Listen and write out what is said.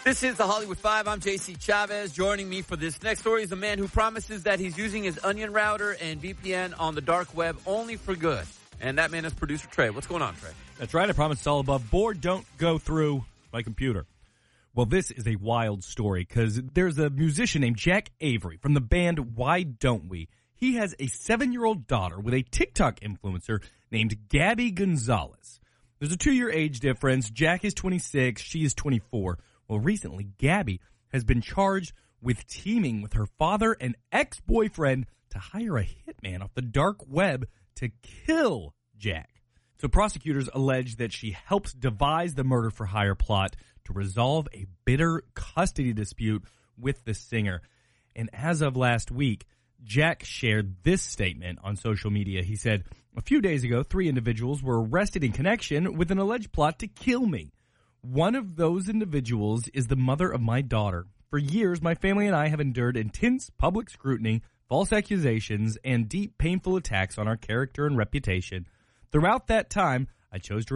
This is the Hollywood Five. I'm JC Chavez. Joining me for this next story is a man who promises that he's using his Onion router and VPN on the dark web only for good. And that man is producer Trey. What's going on, Trey? That's right. I promise it's all above board. Don't go through my computer. Well, this is a wild story because there's a musician named Jack Avery from the band Why Don't We? He has a 7-year-old daughter with a TikTok influencer named Gabby Gonzalez. There's a 2-year age difference. Jack is 26. She is 24. Well, recently, Gabby has been charged with teaming with her father and ex-boyfriend to hire a hitman off the dark web to kill Jack. So prosecutors allege that she helped devise the murder-for-hire plot to resolve a bitter custody dispute with the singer. And as of last week, Jack shared this statement on social media. He said, "A few days ago, 3 individuals were arrested in connection with an alleged plot to kill me. One of those individuals is the mother of my daughter. For years, my family and I have endured intense public scrutiny, false accusations, and deep, painful attacks on our character and reputation. Throughout that time, I chose to